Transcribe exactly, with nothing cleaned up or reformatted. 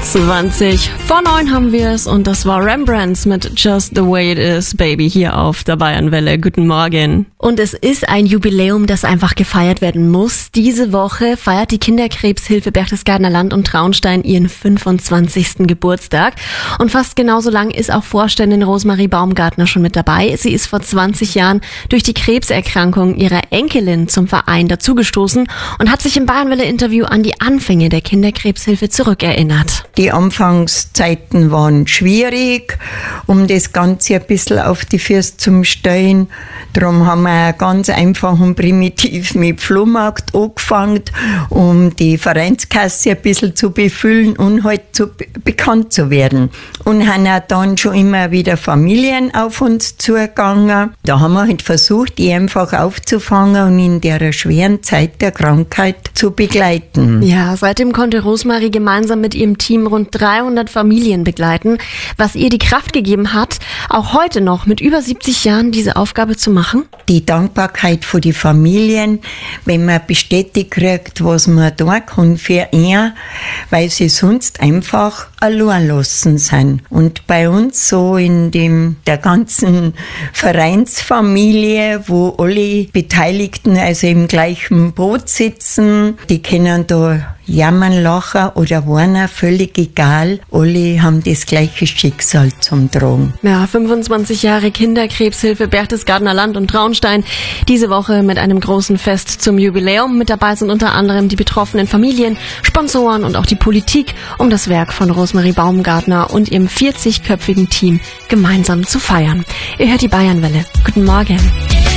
zwanzig vor neun haben wir es und das war Rembrandts mit Just the Way It Is, Baby, hier auf der Bayernwelle. Guten Morgen. Und es ist ein Jubiläum, das einfach gefeiert werden muss. Diese Woche feiert die Kinderkrebshilfe Berchtesgadener Land und Traunstein ihren fünfundzwanzigsten Geburtstag. Und fast genauso lang ist auch Vorständin Rosemarie Baumgartner schon mit dabei. Sie ist vor zwanzig Jahren durch die Krebserkrankung ihrer Enkelin zum Verein dazugestoßen und hat sich im Bayernwelle-Interview an die Anfänge der Kinderkrebshilfe zurückerinnert. Die Anfangszeiten waren schwierig, um das Ganze ein bisschen auf die Füße zu stellen. Darum haben wir ganz einfach und primitiv mit Flohmarkt angefangen, um die Vereinskasse ein bisschen zu befüllen und halt zu, bekannt zu werden. Und haben auch dann schon immer wieder Familien auf uns zugegangen. Da haben wir halt versucht, die einfach aufzufangen und in der schweren Zeit der Krankheit zu begleiten. Ja, seitdem konnte Rosemarie gemeinsam mit ihrem Team rund dreihundert Familien begleiten, was ihr die Kraft gegeben hat, auch heute noch mit über siebzig Jahren diese Aufgabe zu machen. Die Dankbarkeit für die Familien, wenn man bestätigt kriegt, was man tun kann für ihn, weil sie sonst einfach allein lassen sind. Und bei uns so in dem, der ganzen Vereinsfamilie, wo alle Beteiligten also im gleichen Boot sitzen, die können da jammern, lachen oder warnen, völlig egal. Alle haben das gleiche Schicksal zum Tragen. Ja, fünfundzwanzig Jahre Kinderkrebshilfe Berchtesgadener Land und Traunstein. Diese Woche mit einem großen Fest zum Jubiläum. Mit dabei sind unter anderem die betroffenen Familien, Sponsoren und auch die Politik, um das Werk von Rosemarie Baumgartner und ihrem vierzigköpfigen Team gemeinsam zu feiern. Ihr hört die Bayernwelle. Guten Morgen.